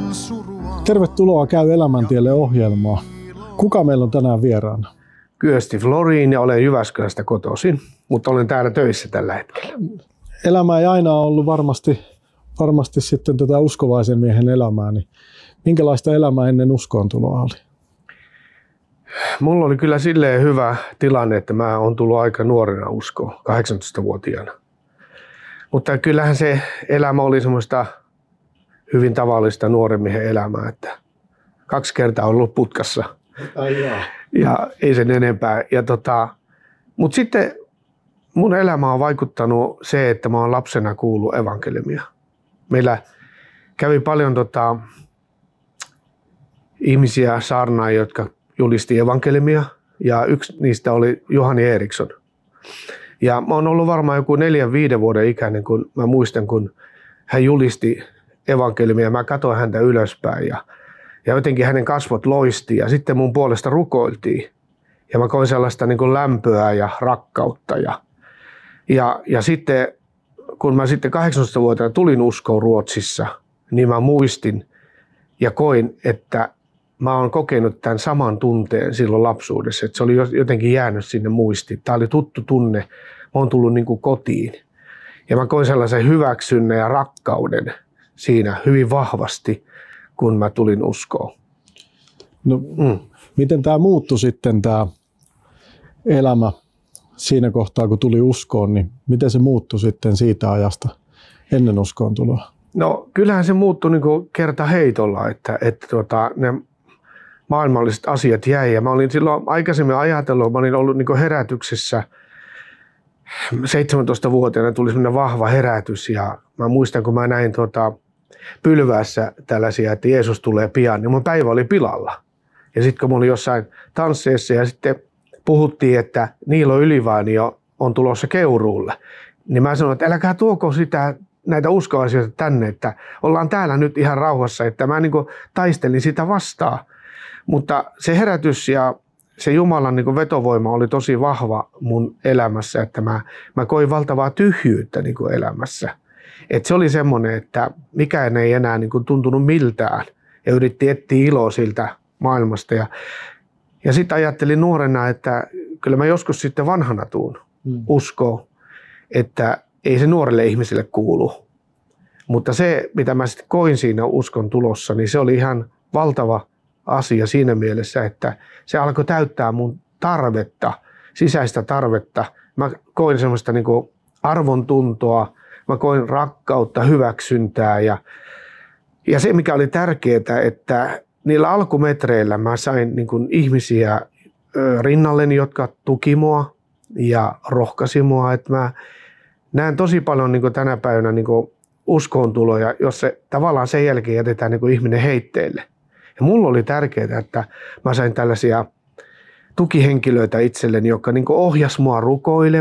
Tervetuloa Käy elämäntielle -ohjelmaan. Kuka meillä on tänään vieraana? Kyösti Florin ja olen Jyväskylästä kotoisin, mutta olen täällä töissä tällä hetkellä. Elämä ei aina ollut varmasti sitten tätä uskovaisen miehen elämää, niin minkälaista elämää ennen uskoontuloa oli? Mulla oli kyllä silleen hyvä tilanne, että mä oon tullut aika nuorena uskoon, 18-vuotiaana. Mutta kyllähän se elämä oli semmoista hyvin tavallista nuoren miehen elämää, että 2 kertaa on ollut putkassa. Ja ei sen enempää. Mutta sitten mun elämä on vaikuttanut se, että mä oon lapsena kuullut evankeliumia. Meillä kävi paljon ihmisiä saarnaajia, jotka julisti evankeliumia, ja yksi niistä oli Johani Eriksson. Ja mä oon ollut varmaan joku 4-5 vuoden ikäinen, kun mä muistan, kun hän julisti evankeliumia. Mä katsoin häntä ylöspäin ja jotenkin hänen kasvot loisti ja sitten mun puolesta rukoiltiin. Ja mä koin sellaista niin kuin lämpöä ja rakkautta. Ja sitten kun mä sitten 18-vuotiaana tulin uskoon Ruotsissa, niin mä muistin ja koin, että mä oon kokenut tämän saman tunteen silloin lapsuudessa. Että se oli jotenkin jäänyt sinne muistiin. Tämä oli tuttu tunne. Mä oon tullut niin kuin kotiin. Ja mä koin sellaisen hyväksynnän ja rakkauden siinä hyvin vahvasti, kun mä tulin uskoon. No, miten tämä muuttui sitten tämä elämä siinä kohtaa, kun tuli uskoon, niin miten se muuttui sitten siitä ennen uskoon tuloa? No kyllähän se muuttui niin kuin kertaheitolla, että ne maailmalliset asiat jäi. Ja mä olin silloin aikaisemmin ajatellut, mä olin ollut niin kuin herätyksessä 17-vuotiaana tuli semmoinen vahva herätys ja mä muistan, kun mä näin pylväässä tällaisia, että Jeesus tulee pian, niin mun päivä oli pilalla. Ja sitten kun mä olin jossain tansseissa ja sitten puhuttiin, että Niilo Ylivainio on tulossa Keuruulle, niin mä sanoin, että älkää tuoko näitä uskoasioita tänne, että ollaan täällä nyt ihan rauhassa, että mä niin kuin taistelin sitä vastaan. Mutta se herätys ja se Jumalan niin kuin vetovoima oli tosi vahva mun elämässä, että mä koin valtavaa tyhjyyttä niin kuin elämässä. Et se oli semmoinen, että mikään ei enää niin kuin tuntunut miltään ja yritti etsiä iloa siltä maailmasta. Ja sitten ajattelin nuorena, että kyllä mä joskus sitten vanhana tuun uskoon, että ei se nuorelle ihmiselle kuulu. Mutta se, mitä mä sitten koin siinä uskon tulossa, niin se oli ihan valtava asia siinä mielessä, että se alkoi täyttää mun tarvetta, sisäistä tarvetta. Mä koin semmoista niin kuin arvon tuntoa, mä koin rakkautta, hyväksyntää ja se mikä oli tärkeää, että niillä alkumetreillä mä sain niin kuin ihmisiä rinnalleni, jotka tuki mua ja rohkaisi mua. Että mä näen tosi paljon niin kuin tänä päivänä niin kuin uskoontuloja, jos se tavallaan sen jälkeen jätetään niin kuin ihminen heitteille. Ja mulla oli tärkeää, että mä sain tällaisia tukihenkilöitä itselleni, jotka niin kuin ohjasi mua rukoilemaan.